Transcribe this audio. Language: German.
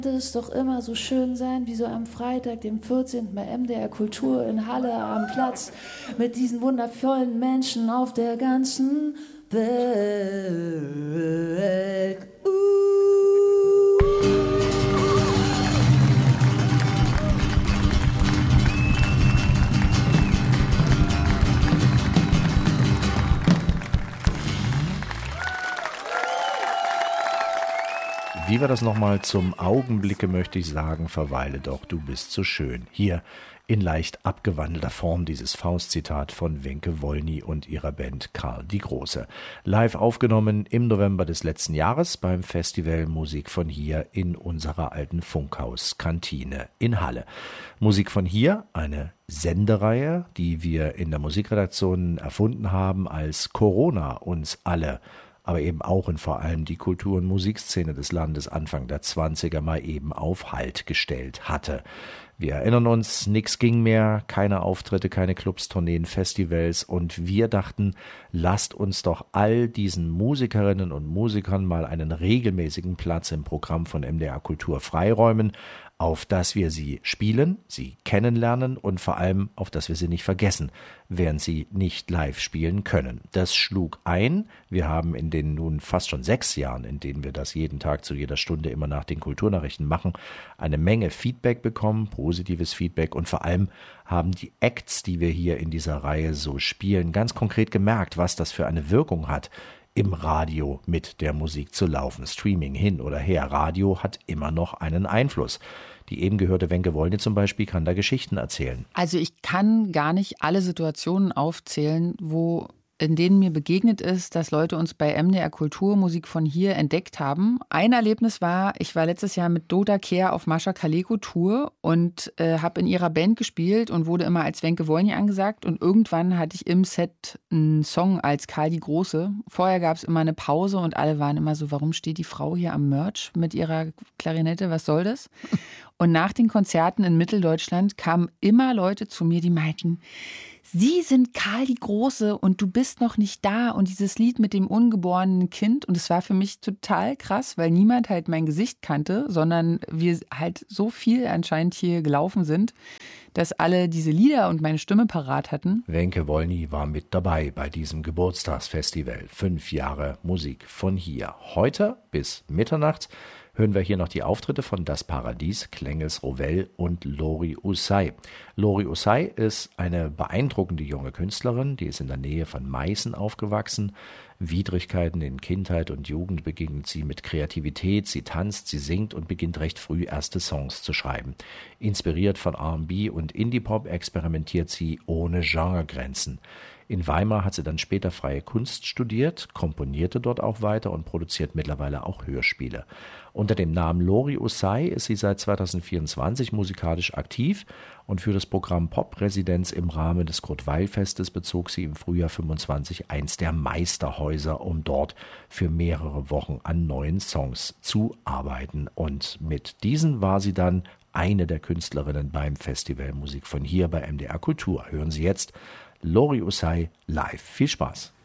Es doch immer so schön sein, wie so am Freitag, dem 14. bei MDR Kultur in Halle am Platz mit diesen wundervollen Menschen auf der ganzen Welt. Wie war das nochmal? Zum Augenblicke möchte ich sagen, verweile doch, du bist so schön. Hier in leicht abgewandelter Form dieses Faustzitat von Wenke Wollny und ihrer Band Karl die Große. Live aufgenommen im November des letzten Jahres beim Festival Musik von hier in unserer alten Funkhaus-Kantine in Halle. Musik von hier, eine Sendereihe, die wir in der Musikredaktion erfunden haben, als Corona uns alle, aber eben auch und vor allem die Kultur- und Musikszene des Landes Anfang der 20er mal eben auf Halt gestellt hatte. Wir erinnern uns, nix ging mehr, keine Auftritte, keine Clubs, Tourneen, Festivals und wir dachten, lasst uns doch all diesen Musikerinnen und Musikern mal einen regelmäßigen Platz im Programm von MDR Kultur freiräumen, auf dass wir sie spielen, sie kennenlernen und vor allem auf dass wir sie nicht vergessen, während sie nicht live spielen können. Das schlug ein. Wir haben in den nun fast schon 6 Jahren, in denen wir das jeden Tag zu jeder Stunde immer nach den Kulturnachrichten machen, eine Menge Feedback bekommen, positives Feedback und vor allem haben die Acts, die wir hier in dieser Reihe so spielen, ganz konkret gemerkt, was das für eine Wirkung hat, im Radio mit der Musik zu laufen. Streaming hin oder her, Radio hat immer noch einen Einfluss. Die eben gehörte Wenke Wollny zum Beispiel kann da Geschichten erzählen. Also ich kann gar nicht alle Situationen aufzählen, in denen mir begegnet ist, dass Leute uns bei MDR Kultur Musik von hier entdeckt haben. Ein Erlebnis war, ich war letztes Jahr mit Doda Kehr auf Mascha Kaleko Tour und habe in ihrer Band gespielt und wurde immer als Wenke Wollny angesagt. Und irgendwann hatte ich im Set einen Song als Karl die Große. Vorher gab es immer eine Pause und alle waren immer so, warum steht die Frau hier am Merch mit ihrer Klarinette, was soll das? Und nach den Konzerten in Mitteldeutschland kamen immer Leute zu mir, die meinten, Sie sind Karl die Große und du bist noch nicht da und dieses Lied mit dem ungeborenen Kind und es war für mich total krass, weil niemand halt mein Gesicht kannte, sondern wir halt so viel anscheinend hier gelaufen sind, dass alle diese Lieder und meine Stimme parat hatten. Wenke Wollny war mit dabei bei diesem Geburtstagsfestival. 5 Jahre Musik von hier. Heute bis Mitternacht hören wir hier noch die Auftritte von Das Paradies, Klengels Rovell und Lori Usai. Lori Usai ist eine beeindruckende junge Künstlerin, die ist in der Nähe von Meißen aufgewachsen. Widrigkeiten in Kindheit und Jugend begegnet sie mit Kreativität, sie tanzt, sie singt und beginnt recht früh erste Songs zu schreiben. Inspiriert von R&B und Indie-Pop experimentiert sie ohne Genregrenzen. In Weimar hat sie dann später freie Kunst studiert, komponierte dort auch weiter und produziert mittlerweile auch Hörspiele. Unter dem Namen Lori Usai ist sie seit 2024 musikalisch aktiv und für das Programm Pop-Residenz im Rahmen des Kurt-Weil-Festes bezog sie im Frühjahr 25 eins der Meisterhäuser, um dort für mehrere Wochen an neuen Songs zu arbeiten. Und mit diesen war sie dann eine der Künstlerinnen beim Festival Musik von hier bei MDR Kultur. Hören Sie jetzt Lori Usai live. Viel Spaß.